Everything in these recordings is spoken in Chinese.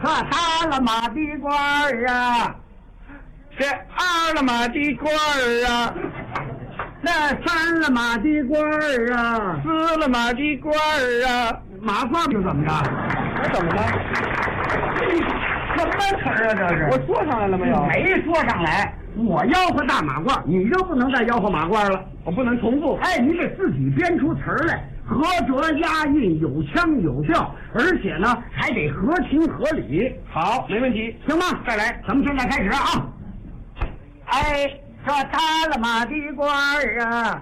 大了马的官儿啊， 这二了马的官儿啊， 那三了马的官儿啊， 四了马的官儿啊， 马褂是怎么着？ 那怎么了？ 什么词儿啊？这是我说上来了没有？ 没说上来。我吆喝大马褂，你就不能再吆喝马褂了。 我不能重复。 哎，你得自己编出词儿来，合辙押韵，有腔有调，而且呢还得合情合理。 好，没问题， 行吗？ 再来， 咱们现在开始啊！哎，这大了马的官儿啊，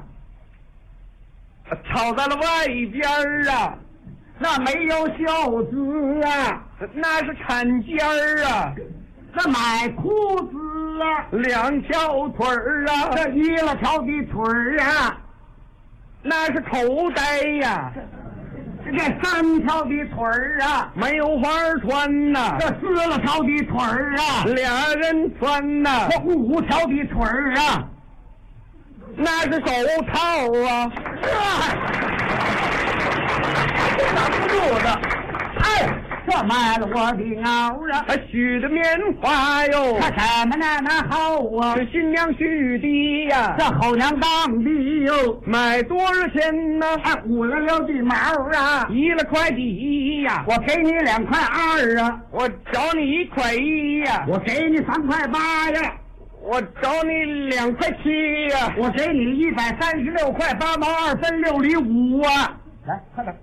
抄在了外边儿啊， 那没有袖子啊， 那是坎肩儿啊， 那买裤子啊， 两条腿儿啊， 这一了条的腿儿啊， 那是口袋呀， 这三条的腿儿啊， 没有法穿呐， 这四了条的腿儿啊， 俩人穿呐， 这五条的腿儿啊， 那是手套啊， 挡不住的。哎，这买了我的袄啊， 许的棉花哟， 它什么呢？那好啊， 是新娘许的呀， 这后娘当的哟， 买多少钱呢？ 哎，5了6的毛啊 1了块1呀， 我给你2块2啊， 我找你1块1呀， 我给你3块8呀， 我找你2块7呀， 我给你136块8毛2分6厘5啊！来，快点，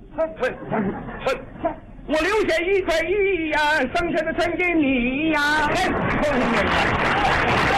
我留下1块1呀，剩下的全给你呀。